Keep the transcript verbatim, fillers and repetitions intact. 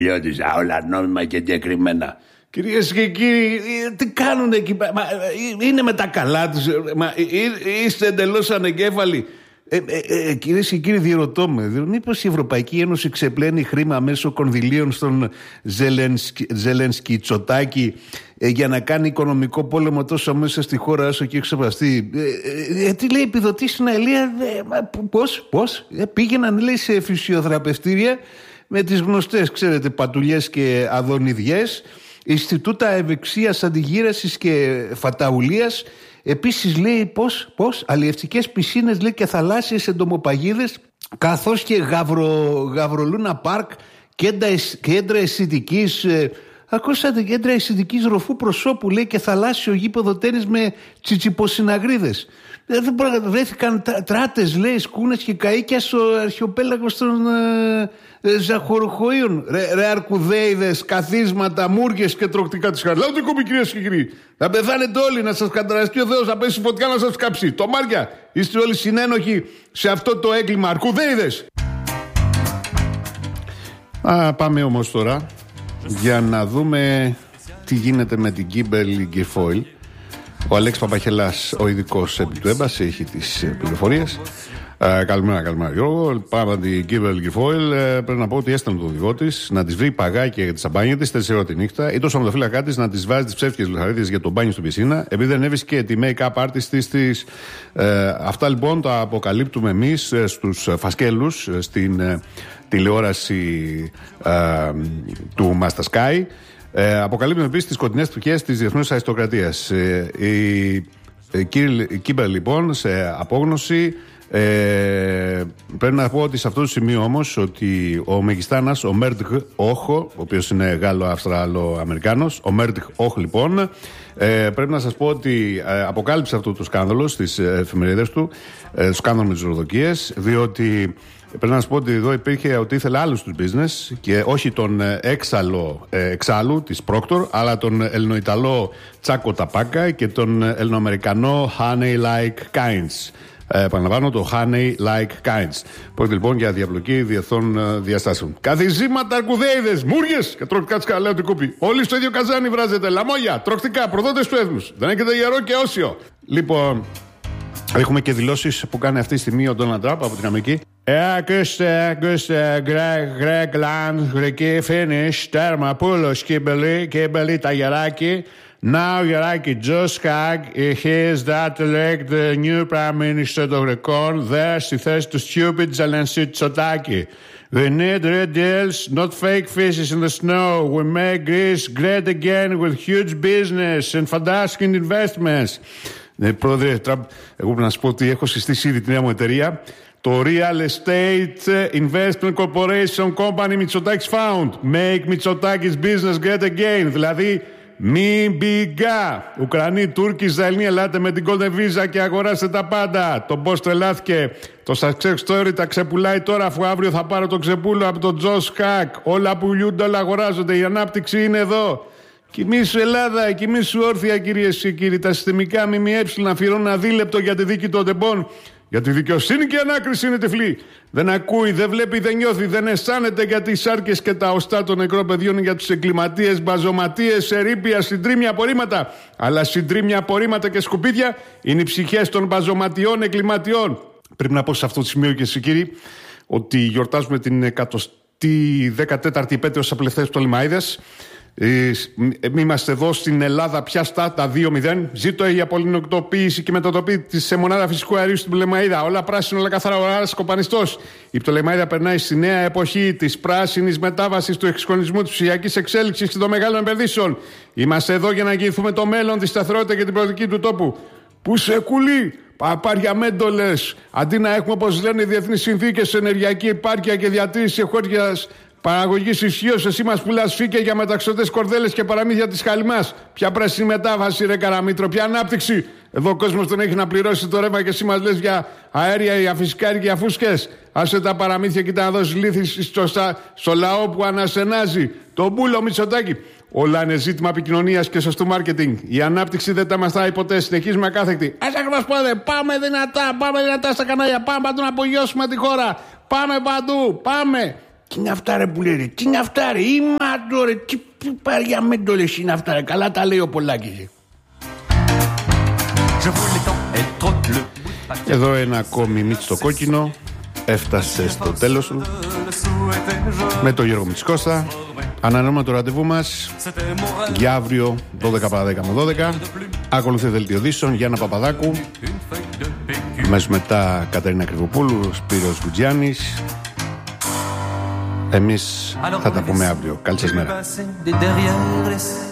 Διότι όλα νόμιμα και εγκεκριμένα. Κυρίες και κύριοι, τι κάνουν εκεί πέρα? Είναι με τα καλά τους? Μα, είστε εντελώς ανεγκέφαλοι. Ε, ε, ε, κυρίες και κύριοι, διερωτώ με, μήπως η Ευρωπαϊκή Ένωση ξεπλένει χρήμα μέσω κονδυλίων στον Ζελένσκι Τσοτάκη ε, για να κάνει οικονομικό πόλεμο τόσο μέσα στη χώρα όσο και εξωπαστεί? Ε, ε, τι λέει, επιδοτήσει στην Αιλία? Ε, πώς, πώς ε, πήγαιναν, λέει, σε φυσιοθεραπευτήρια με τις γνωστές, ξέρετε, πατουλιές και αδονιδιές, Ινστιτούτα Ευεξίας, Αντιγύρασης και Φαταουλίας. Επίσης, λέει, πώς, πώς, αλλιευτικές πισίνες, λέει, και θαλάσσιες εντομοπαγίδες, καθώς και γαυρο, γαυρολούνα πάρκ, κέντρα, κέντρα αισθητικής, ε, ακούσατε, κέντρα αισθητικής ροφού προσώπου, λέει, και θαλάσσιο γήπεδο τένις με τσιτσιποσυναγρίδες. Δεν βρέθηκαν τράτες, λέει, σκούνες και καΐκια στο αρχιοπέλαγο των ε, ε, Ζαχοροχοΐων. Ρε, ρε αρκουδέιδες, καθίσματα, μούργες και τροκτικά της χαράς. Λάτε κομπή, κυρίες και κύριοι. Θα πεθάνετε όλοι, να σας καταραστεί ο Θεός, να πέσει φωτιά να σας κάψει. Το Μάρια, είστε όλοι συνένοχοι σε αυτό το έγκλημα. Αρκουδέιδες. Α, πάμε όμως τώρα για να δούμε τι γίνεται με την Κίμπερλι Γκιφόιλ. Ο Αλέξης Παπαχελάς, ο ειδικός επί του έμπαση, έχει τις πληροφορίες. Ε, καλημέρα, καλημέρα Γιώργο. Πάμε την Κίμπερλι Γκιφόιλ. Ε, πρέπει να πω ότι έστελνε τον οδηγό της να της βρει παγάκια για τη σαμπάνια της τέσσερις ώρα τη νύχτα, ή το σωματοφύλακά της να της βάζει τις ψεύτικες λιθαρίδες για το μπάνιο στην πισίνα, επειδή δεν έβρισκε τη make-up artist της. της ε, αυτά λοιπόν τα αποκαλύπτουμε εμείς ε, στους φασκέλους, ε, στην ε, τηλεόραση ε, του Master Sky. Ε, αποκαλύπτουμε επίσης τις σκοτεινές πτυχές της διεθνούς αριστοκρατίας. Ε, η η Κίμπερ λοιπόν σε απόγνωση. Ε, πρέπει να πω ότι σε αυτό το σημείο όμως ότι ο Μεγιστάνας, ο Μέρντιχ Όχ, ο οποίος είναι Γάλλο-Αυστραλο-Αμερικάνος, ο Μέρντιχ Όχ λοιπόν, ε, πρέπει να σας πω ότι ε, αποκάλυψε αυτό το σκάνδαλο στις εφημερίδες του, ε, το σκάνδαλο με τις ροδοκίες, διότι πρέπει να σας πω ότι εδώ υπήρχε ότι ήθελε άλλους τους business και όχι τον έξαλλο ε, εξάλλου της Proctor, αλλά τον Ελληνοϊταλό Τσάκο Ταπάκα και τον Ελληνοαμερικανό Honey Like Kinds. Ε, επαναλαμβάνω, το Honey Like Kinds. Πρόκειται λοιπόν για διαπλοκή διεθνών ε, διαστάσεων. Καθιζήματα, αρκουδέιδες, μούργες και τροκτικά της καλέου του κούπι. Όλοι στο ίδιο καζάνι βράζετε. Λαμόγια, τροκτικά, προδότες του έθνους. Δεν έχετε γερό και όσιο. Λοιπόν, έχουμε και δηλώσεις που κάνει αυτή τη στιγμή ο Ντόναλντ Τραμπ από την Αμερική. Ακούστε, ακούστε, Γκρέγκλαντ, Γρική, Φίνις, τέρμα, Πούλος, Κίμπελι, Κίμπελι, Ταγεράκη. Now Γεράκη Τζοσκάκ, he is that elect the new prime minister των Γρικών, there στη θέση του stupid Zelensky Tsotaki. We need real deals, not fake fishes in the snow. We make Greece great again with huge business and fantastic investments. Ναι, πρόεδρε Τραμπ, εγώ πρέπει να σας πω ότι έχω συστήσει ήδη τη νέα μου εταιρεία, το Real Estate Investment Corporation Company Mitsotakis Found. Make Mitsotakis business great again. Δηλαδή, μην μπιγκά. Ουκρανοί, Τούρκοι, Ισραηλοί, ελάτε με την Golden Visa και αγοράστε τα πάντα. Το boss τρελάθηκε. Το success story τα ξεπουλάει τώρα, αφού αύριο θα πάρω το ξεπούλο από τον Τζο Σκακ. Όλα πουλιούνται, όλα αγοράζονται. Η ανάπτυξη είναι εδώ. Κοιμήσου Ελλάδα, κοιμήσου όρθια, κυρίες και κύριοι. Τα συστημικά ΜΜΕ αφιερώνουν αδίλεπτο για τη δίκη των τεμπών. Για τη δικαιοσύνη και η ανάκριση είναι τυφλή. Δεν ακούει, δεν βλέπει, δεν νιώθει, δεν αισθάνεται για τις σάρκες και τα οστά των νεκρών παιδιών, για τους εγκληματίες, μπαζωματίες, ερείπια, συντρίμια απορρίμματα. Αλλά συντρίμια απορρίμματα και σκουπίδια είναι οι ψυχές των μπαζωματιών εγκληματιών. Πρέπει να πω σε αυτό το σημείο και εσείς κύριοι ότι γιορτάζουμε την εκατοστή δεκατέταρτη επέτειο της απελευθέρωσης του Πτολεμαΐδες. Ε, είμαστε εδώ στην Ελλάδα πια στα τα δύο μηδέν. Ζήτω η απολυνοκτοποίηση και μετατοπή τη μονάδα φυσικού αερίου στην Πτολεμαΐδα. Όλα πράσινο, όλα καθαρά, όλα σκοπανιστός. Η Πτολεμαΐδα περνάει στη νέα εποχή της πράσινης μετάβασης, του εξυγχρονισμού, της ψηφιακής εξέλιξης και των μεγάλων επενδύσεων. Είμαστε εδώ για να εγγυηθούμε το μέλλον, τη σταθερότητα και την προοδευτική του τόπου. Πού σε κουλή, παπάρια μέντολες. Αντί να έχουμε, όπως λένε οι διεθνείς συνθήκες, ενεργειακή επάρκεια και διατήρηση εχώριας παραγωγής ισχύως, εσύ μας πουλάς φύκια για μεταξωτές κορδέλες και παραμύθια της χαλιμάς. Ποια πράσινη μετάβαση, ρε Καραμήτρο, ποια ανάπτυξη. Εδώ ο κόσμος τον έχει να πληρώσει το ρεύμα και εσύ μας λες για αέρια, για φυσικά και για φούσκες. Άσε τα παραμύθια και να δώσεις λύθη στο, στο λαό που ανασενάζει. Το μπούλο Μητσοτάκη. Όλα είναι ζήτημα επικοινωνίας και σωστού μάρκετινγκ. Η ανάπτυξη δεν τα μαστάει ποτέ. Συνεχίζουμε ακάθεκτη. Ας μας πόδε, πάμε δυνατά, πάμε δυνατά στα κανάλια. Πάμε παντού να απογειώσουμε τη χώρα. Πάμε παντού, πάμε. Τι είναι αυτά ρε που λέει, τι είναι αυτά ρε, είμαι ρε, τι παριά με το λες είναι αυτά ρε, καλά τα λέει ο Πολάκης. Εδώ ένα ακόμη Μίτς στο κόκκινο, έφτασε στο τέλος του, με τον Γιώργο Μητσικώστα. Ανανεώνουμε το ραντεβού μας για αύριο δώδεκα παρά δέκα με δώδεκα. Ακολουθεί δελτίο ειδήσεων Γιάννα Παπαδάκου, αμέσως μετά Κατερίνα Κρυβοπούλου, Σπύρος Γκουτζιάννης. Εμείς θα τα πούμε αύριο. Καλή σας μέρα.